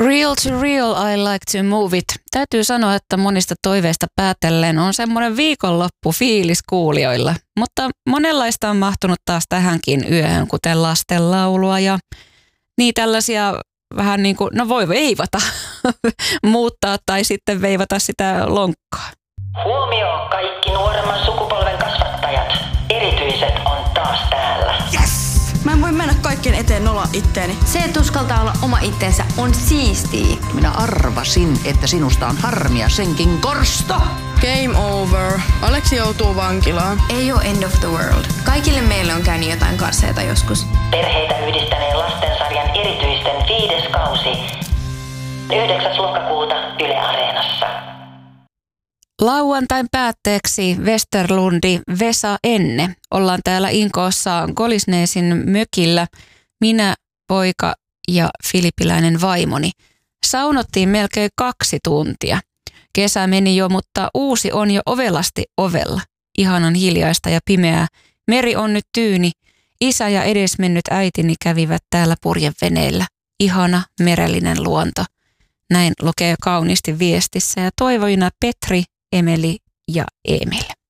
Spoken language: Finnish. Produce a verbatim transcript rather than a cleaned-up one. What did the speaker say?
Real to real, I like to move it. Täytyy sanoa, että monista toiveista päätellen on semmoinen viikonloppu fiilis kuulijoilla. Mutta monenlaista on mahtunut taas tähänkin yöhön, kuten lastenlaulua ja niin tällaisia vähän niin kuin, no voi veivata, muuttaa tai sitten veivata sitä lonkkaa. Huomio kaikki nuoremman sukupolven kasvattajat. Erityiset on taas täällä. Yes! Mä en voi mennä kaikkien eteen nolla itteeni. Se, että uskaltaa olla oma itteensä, on siistiä. Minä arvasin, että sinusta on harmia senkin korsto. Game over. Aleksi joutuu vankilaan. Ei oo end of the world. Kaikille meille on käynyt jotain karseita joskus. Perheitä yhdistäneen lastensarjan erityisten viides kausi. yhdeksäs lokakuuta Yle Areenassa. Lauantain päätteeksi Westerlundi Vesa Enne. Ollaan täällä Inkoossa Kolisneesin mökillä. Minä, poika ja filippiläinen vaimoni. Saunottiin melkein kaksi tuntia. Kesä meni jo, mutta uusi on jo ovelasti ovella. Ihanan hiljaista ja pimeää. Meri on nyt tyyni. Isä ja edesmennyt äitini kävivät täällä purjeveneellä. Ihana merellinen luonto. Näin lukee kauniisti viestissä ja toivoina Petri, Emeli ja Emil.